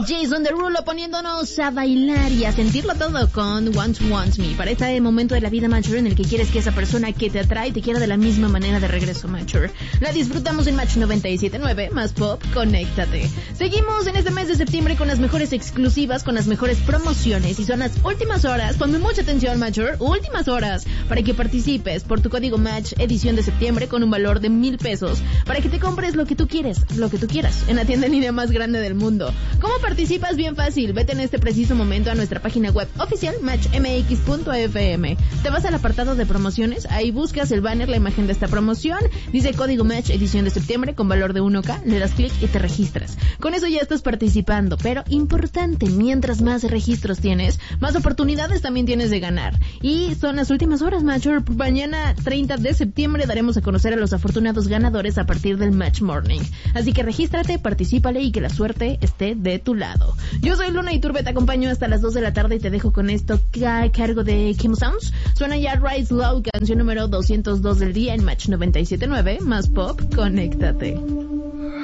Jason Derulo poniéndonos a bailar y a sentirlo todo con Want Me. Para este momento de la vida, Mature, en el que quieres que esa persona que te atrae te quiera de la misma manera de regreso, Mature. La disfrutamos en Match 97.9, más pop, conéctate. Seguimos en este mes de septiembre con las mejores exclusivas, con las mejores promociones, y son las últimas horas, ponme mucha atención, Mature, últimas horas para que participes por tu código Match edición de septiembre con un valor de 1,000 pesos para que te compres lo que tú quieras en la tienda en línea más grande del mundo. ¿Cómo participas? Bien fácil, vete en este preciso momento a nuestra página web oficial matchmx.fm. Te vas al apartado de promociones, ahí buscas el banner, la imagen de esta promoción, dice código Match edición de septiembre con valor de 1K, le das clic y te registras. Con eso ya estás participando, pero importante, mientras más registros tienes, más oportunidades también tienes de ganar. Y son las últimas horas, Mature. Mañana 30 de septiembre daremos a conocer a los afortunados ganadores a partir del Match Morning. Así que regístrate, particípale y que la suerte esté de tu lado. Yo soy Luna Iturbe, te acompaño hasta las 2 de la tarde y te dejo con esto a cargo de Kim Sounds. Suena ya Rise Slow, canción número 202 del día en Match 97.9, más pop, conéctate.